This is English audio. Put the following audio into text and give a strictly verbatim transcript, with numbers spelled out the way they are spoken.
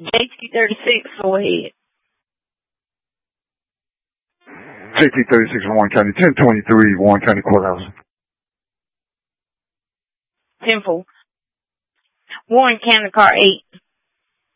J T thirty-six, go ahead. J T thirty-six, Warren County, ten twenty-three, Warren County Courthouse. Temple. Warren County, car eight.